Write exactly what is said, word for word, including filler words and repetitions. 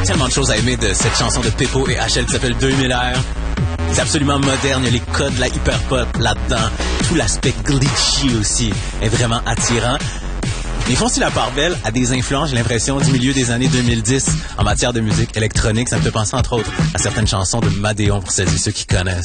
tellement de choses à aimer de cette chanson de Peppo et H L qui s'appelle deux mille R. C'est absolument moderne, il y a les codes de la hyper-pop là-dedans. Tout l'aspect glitchy aussi est vraiment attirant. Ils font aussi la part belle à des influences, j'ai l'impression, du milieu des années deux mille dix en matière de musique électronique. Ça me fait penser, entre autres, à certaines chansons de Madeon, pour celles et ceux qui connaissent.